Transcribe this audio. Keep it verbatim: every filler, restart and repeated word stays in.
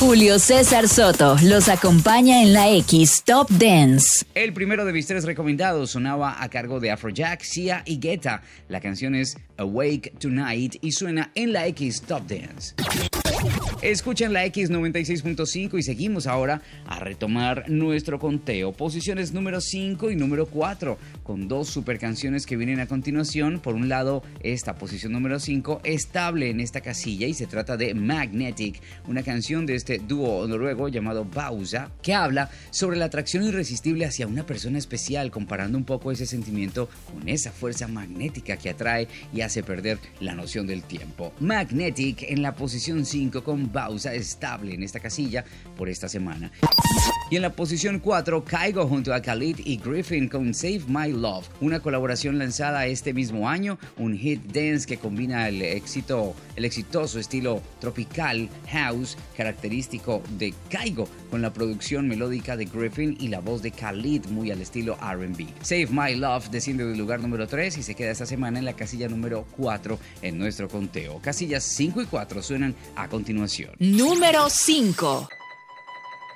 Julio César Soto los acompaña en la X Top Dance. El primero de mis tres recomendados sonaba a cargo de Afrojack, Sia y Guetta. La canción es Awake Tonight y suena en la X Top Dance. Escuchan la X noventa y seis punto cinco y seguimos ahora a retomar nuestro conteo. Posiciones número cinco y número cuatro, con dos super canciones que vienen a continuación. Por un lado, esta posición número cinco, estable en esta casilla, y se trata de Magnetic, una canción de este dúo noruego llamado Bauza, que habla sobre la atracción irresistible hacia una persona especial, comparando un poco ese sentimiento con esa fuerza magnética que atrae y hace perder la noción del tiempo. Magnetic en la posición cinco con Bauza, estable en esta casilla por esta semana. Y en la posición cuatro, Kygo junto a Khalid y Griffin con Save My Love, una colaboración lanzada este mismo año, un hit dance que combina el éxito, el exitoso estilo tropical house característico de Kygo con la producción melódica de Griffin y la voz de Khalid muy al estilo R and B. Save My Love desciende del lugar número tres y se queda esta semana en la casilla número cuatro en nuestro conteo. Casillas cinco y cuatro suenan a continuación. Número cinco.